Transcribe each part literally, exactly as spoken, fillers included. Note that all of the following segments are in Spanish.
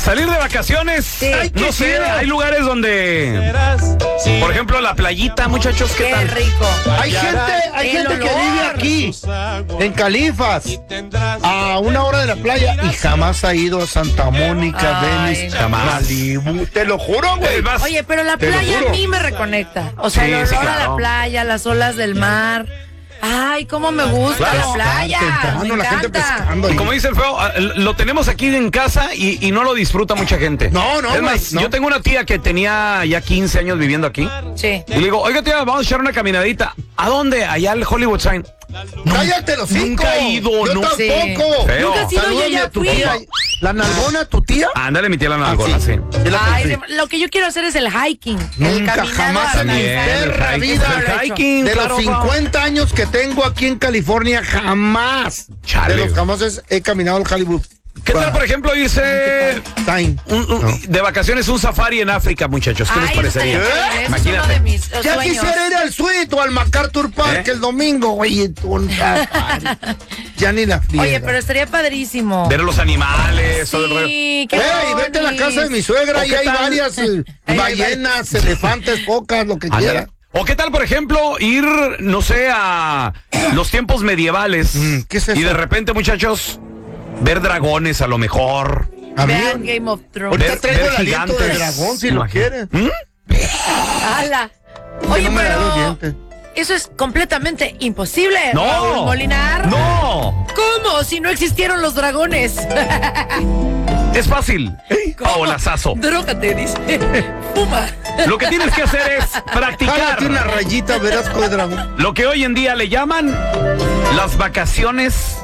Salir de vacaciones, Sí. ay, no sé, hay lugares donde, por ejemplo, la playita, muchachos, ¿qué, Qué tal? rico. Hay gente, hay El gente que olor. vive aquí, en Califas, a una hora de la playa y jamás ha ido a Santa Mónica, Ay, Venice, no. Jamás. Malibu. Te lo juro, güey. Es más, Oye, pero la Te lo playa a juro. mí me reconecta. O sea, Sí, el olor sí, a claro. la playa, las olas del mar. Ay, cómo me gusta Claro. la playa. Temprano, Me la gente encanta. pescando ahí. como dice el feo, ah, lo tenemos aquí en casa y, y no lo disfruta mucha gente. No, no, Es güey, más, no. yo tengo una tía que tenía ya quince años viviendo aquí. Sí. Y le digo, oiga tía, vamos a echar una caminadita. ¿A dónde? Allá al Hollywood Sign. Cállate los cinco. Nunca he ido, Yo no. tampoco. Sí. Feo. Nunca has ido, yo Salúdame ya a tu fui. tía. La nalgona, tu tía. Ándale, mi tía la nalgona, Ah, sí. Yo la Ay, conocí. de- lo que yo quiero hacer es el hiking. el Nunca, caminado jamás hasta en mi el- perra el vida. hiking, el hiking, De claro, los cincuenta años que tengo aquí en California, jamás. Chale. De los jamás he caminado al Hollywood. ¿Qué tal, por ejemplo, irse Time. un- un- de vacaciones un safari en África, muchachos? ¿Qué les Ay, parecería? estaría padre, ese es Imagínate. uno de mis Ya sueños. quisiera ir al suite o al MacArthur Park ¿Eh? el domingo, güey. un safari. Ya ni la friega. Oye, pero estaría padrísimo. Ver los animales, todo el rollo. Sí, qué Ey, vete a la casa de mi suegra ¿O y qué hay tal? varias eh, Ahí hay ballenas, elefantes, focas, lo que Ándale. quiera. ¿O qué tal, por ejemplo, ir, no sé, a los tiempos medievales? Mm, ¿qué es eso? Y de repente, muchachos, ver dragones a lo mejor. A mí, Vean Game of Thrones. ahorita ver- traigo ver el aliento de gigantes. dragón si lo Imagínate. quieres. ¿Mm? ¡Hala! Que Oye, no me da los pero dientes. eso es completamente imposible. No. Raúl Molinar. No. ¿Cómo? Si no existieron los dragones. Es fácil. Paolazazo. Drógate, dice. Fuma. Lo que tienes que hacer es practicar. Jálate una rayita, verás con el dragón. Lo que hoy en día le llaman las vacaciones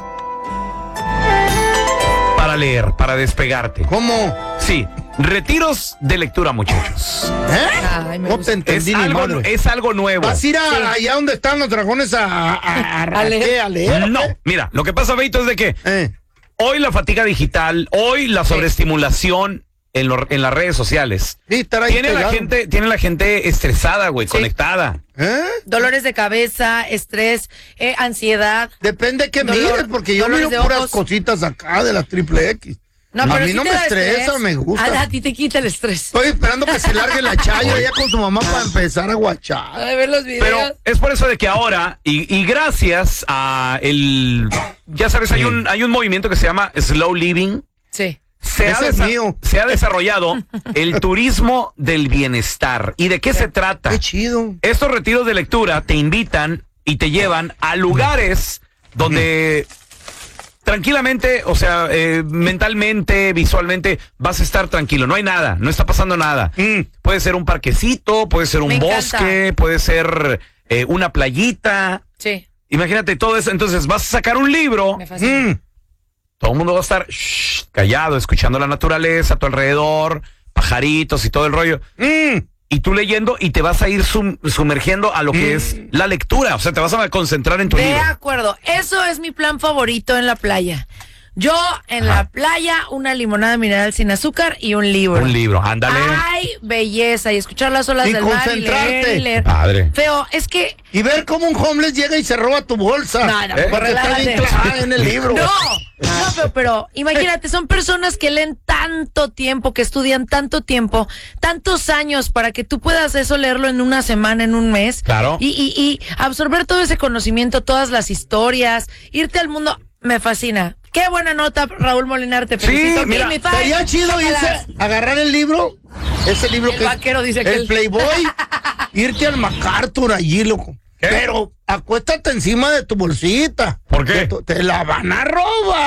para leer, para despegarte. ¿Cómo? Sí, retiros de lectura, muchachos. ¿Eh? Ay, me no gusta. te entendí Es ni algo, madre. es algo nuevo. ¿Vas a ir a, allá donde están los dragones a, a, a, a, A leer. ¿qué? ¿A leer? No, o qué? mira, lo que pasa, Beito, es de que Eh. hoy la fatiga digital, hoy la sobreestimulación en, lo- en las redes sociales, Sí, estar ahí tiene la pegado. gente, tiene la gente estresada, güey, Sí. conectada. ¿Eh? Dolores de cabeza, estrés, eh, ansiedad. Depende que Dolor- mires, porque yo dolores miro de puras ojos. cositas acá de la triple X. No, a pero mí sí no te me da estresa, estrés. me gusta. A, a ti te quita el estrés. Estoy esperando que se largue la chaya ya con su mamá para empezar a guachar. A ver los videos. Pero es por eso de que ahora, y, y gracias a el, ya sabes, hay un, hay un movimiento que se llama Slow Living. Sí. Se ha, Ese es desa- mío. se ha desarrollado el turismo del bienestar. ¿Y de qué se trata? Qué chido. Estos retiros de lectura te invitan y te llevan a lugares donde tranquilamente, o sea, eh, mentalmente, visualmente, vas a estar tranquilo. No hay nada, no está pasando nada. Mm. Puede ser un parquecito, puede ser un Me encanta. bosque, puede ser eh, una playita. Sí. Imagínate todo eso. Entonces vas a sacar un libro. Me fascina. Mm. Todo el mundo va a estar shh, callado, escuchando la naturaleza a tu alrededor, pajaritos y todo el rollo. Mm. Y tú leyendo y te vas a ir sum- sumergiendo a lo que es la lectura. O sea, te vas a concentrar en tu De libro. acuerdo. Eso es mi plan favorito en la playa. Yo en la playa, una limonada mineral sin azúcar y un libro. Un libro, ándale. Ay, belleza. Y escuchar las olas Y del mar y leer, concentrarte. y leer. Padre. Feo, es que... Y ver cómo un homeless llega y se roba tu bolsa. No, no, ¿Eh? Porque está relájate. bien clavada en el libro. No, no, pero, pero imagínate, son personas que leen tanto tiempo, que estudian tanto tiempo, tantos años para que tú puedas eso leerlo en una semana, en un mes. Claro. Y, y, y absorber todo ese conocimiento, todas las historias, irte al mundo, me fascina. Qué buena nota, Raúl Molinar, te Sí, felicito. mira, Give me five. Sería chido irse, Sácalas. agarrar el libro, ese libro El que vaquero dice el que el- Playboy, irte al MacArthur allí, loco. ¿Qué? Pero acuéstate encima de tu bolsita. ¿Por qué? Te, te la van a robar.